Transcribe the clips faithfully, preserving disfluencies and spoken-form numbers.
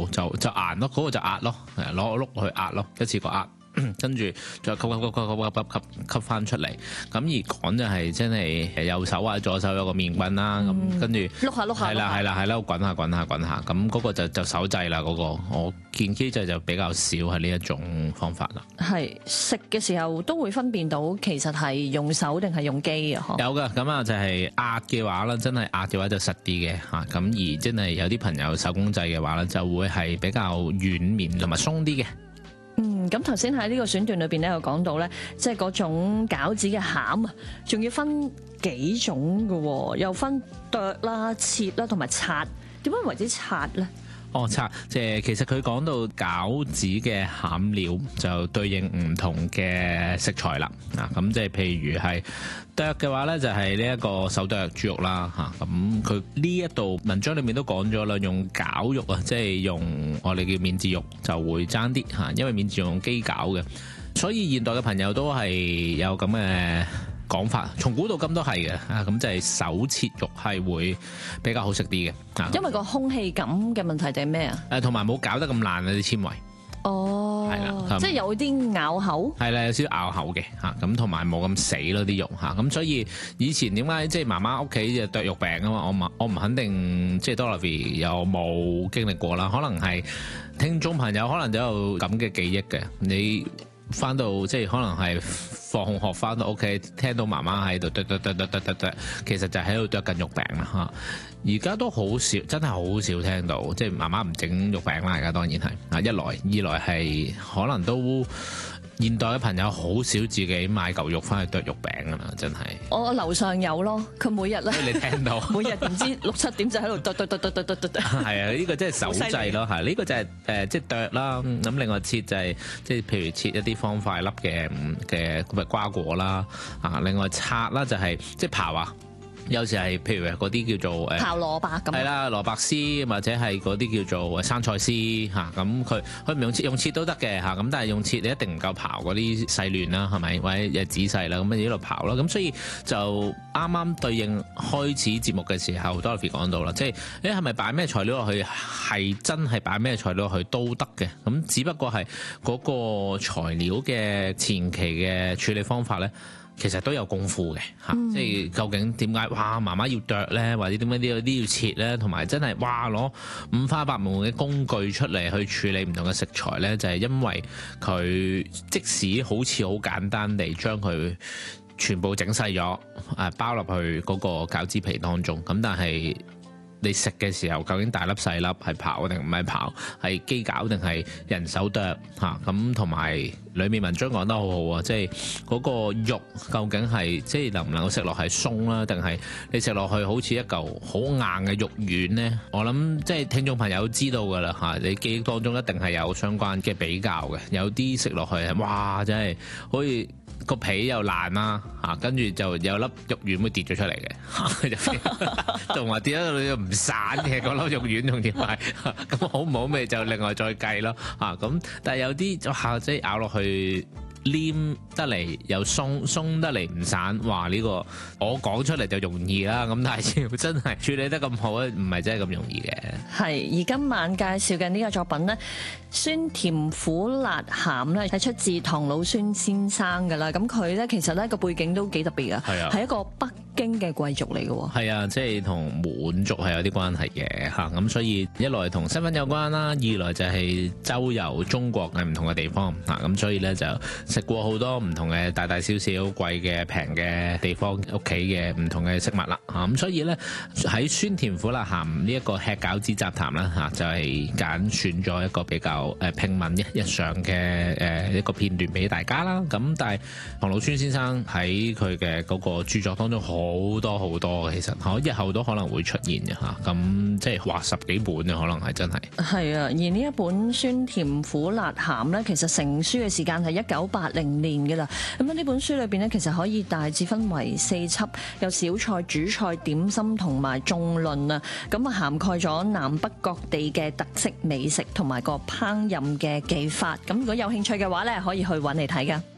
就就壓咯，嗰、嗰個就壓咯，攞個碌去壓咯，一次過壓。跟住再吸吸吸吸吸吸吸吸翻出嚟，咁而講就係真係右手或者左手有個麵棍啦，咁、嗯、跟住碌下碌下， 係啦係啦係啦，滾下滾下滾下，咁嗰個就就手製啦嗰個，我見機制就比較少係呢一種方法啦。係食嘅時候都會分辨到其實係用手定係用機啊？ 有㗎，咁啊就係壓嘅話啦，真係壓嘅話就實啲嘅嚇，咁而真係有啲朋友手工製嘅話咧，就會係比較軟綿同埋鬆啲嘅。 嗯，咁頭先喺呢個選段裏邊咧，有講到咧，即係嗰種餃子嘅餡啊，仲要分幾種嘅，又分剁啦、切啦同埋擦。點樣為之擦咧？哦，擦即係其實佢講到餃子嘅餡料就對應唔同嘅食材啦。啊，咁即係譬如係剁嘅話咧，就係呢一個手剁豬肉啦。嚇，咁佢呢一度文章裏面都講咗啦，用絞肉啊，即係用我哋叫免治肉就會爭啲嚇，因為免治肉用機絞嘅，所以現代嘅朋友都係有咁嘅講法，從古到今都係嘅，啊咁就係手切肉係會比較好食啲嘅，啊因為個空氣感嘅問題定係咩啊？誒同埋冇搞得咁爛啊啲纖維。哦，係啦，即係有啲咬口。係啦，有少少咬口嘅嚇，咁同埋冇咁死咯啲肉嚇，咁所以以前點解即係媽媽屋企就剁肉餅啊嘛？我唔我唔肯定即係 Dorothy 有冇經歷過啦，可能係聽眾朋友可能都有咁嘅記憶嘅，你。翻到即係可能係放學翻到屋企，聽到媽媽喺度剁剁剁剁剁剁剁，其實就喺度剁緊肉餅啦嚇。而家都好少，真係好少聽到，即係媽媽唔整肉餅啦。而家當然係啊，一來二來係可能都。現代嘅朋友好少自己買嚿肉翻去剁肉餅㗎啦，真係。我樓上有咯，佢每日咧，你聽到每日唔知六七點就喺度剁剁剁剁剁剁剁剁。係啊，呢個真係手製咯，係呢個就係誒即係剁啦。咁另外切就係即係譬如切一啲方塊粒嘅嘅咁嘅瓜果啦。啊，另外拆啦就係即係刨啊。有時係譬如嗰啲叫做誒刨蘿蔔咁，係啦，蘿蔔絲或者係嗰啲叫做生菜絲嚇，咁佢佢唔用切用切都得嘅嚇，咁但係用切你一定唔夠刨嗰啲細嫩啦，係咪？或者誒仔細啦，咁啊喺度刨咯，咁所以就啱啱對應開始節目嘅時候，Dorothy 講到啦，即係誒係咪擺咩材料落去係真係擺咩材料落去都得嘅，咁只不過係嗰個材料嘅前期嘅處理方法咧。其實都有功夫嘅嚇，嗯、即係究竟點解哇媽媽要剁咧，或者點解啲啲要切咧，同埋真係哇攞五花八門嘅工具出嚟去處理唔同嘅食材咧，就係、是、因為佢即使好似好簡單地將佢全部整細咗，誒包落去嗰個餃子皮當中，咁但係。你食嘅時候究竟大粒細粒係刨定唔係刨，係機攪定係人手剁嚇？咁同埋裡面文章講得好好啊，即係嗰個肉究竟係即係能唔能夠食落係鬆啦，定係你食落去好似一嚿好硬嘅肉丸咧？我諗即係聽眾朋友知道㗎啦嚇，你記憶當中一定係有相關嘅比較嘅，有啲食落去係哇真係好似〜個皮又爛啦嚇，跟住就有粒肉丸會跌咗出嚟嘅，同埋跌咗到唔散嘅嗰粒肉丸，仲點解咁好唔好味就另外再計咯嚇。咁但係有啲嚇即係咬落去黏得嚟又鬆，鬆得嚟唔散，話呢、呢個我講出嚟就容易啦。咁但係要真係處理得咁好咧，唔係真係咁容易嘅。係而今晚介紹嘅呢個作品咧，酸甜苦辣鹹咧係出自唐魯孫先生㗎啦。咁佢咧其實咧個背景都幾特別㗎，係啊，係一個北京嘅貴族嚟嘅。係啊，即係同滿族係有啲關係嘅嚇。咁所以一來同身份有關啦，二來就係周遊中國嘅唔同嘅地方嚇。咁所以咧就食過好多唔同嘅大大小小貴嘅平嘅地方屋企嘅唔同嘅食物啦嚇。咁所以咧喺酸甜苦辣鹹呢一個吃餃子雜談啦嚇，就係揀選咗一個比較誒平民嘅日常嘅誒一個片段俾大家啦。咁但係唐魯孫先生喺佢嘅嗰個著作當中好多好多嘅，其實可日後都可能會出現嘅嚇。咁即係話十幾本嘅可能係真係。係啊，而呢一本酸甜苦辣鹹咧，其實成書嘅時間係一九八零年嘅啦。咁啊呢本書裏邊咧，其實可以大致分為四輯，有小菜、主菜、點心同埋綜論啊。咁啊涵蓋咗南北各地嘅特色美食同埋個烹飪嘅技法。咁如果有興趣嘅話咧，可以去揾嚟睇噶。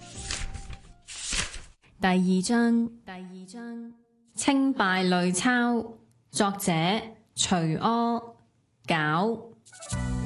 第二章，第二章，清稗類鈔，作者徐柯，餃。